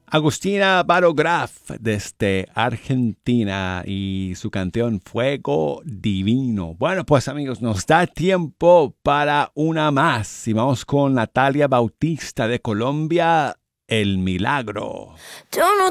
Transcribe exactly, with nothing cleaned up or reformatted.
Agustina Barograf desde Argentina y su canción Fuego Divino. Bueno, pues amigos, nos da tiempo para una más y vamos con Natalia Bautista de Colombia, El Milagro. Yo no